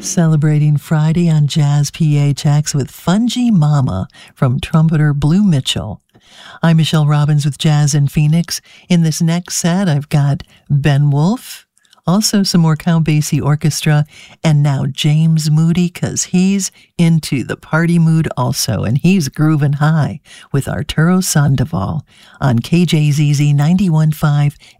Celebrating Friday on Jazz PHX with Fungy Mama from trumpeter Blue Mitchell. I'm Michelle Robbins with Jazz in Phoenix. In this next set, I've got Ben Wolf, also some more Count Basie Orchestra, and now James Moody, because he's into the party mood also, and he's grooving high with Arturo Sandoval on KJZZ 91.5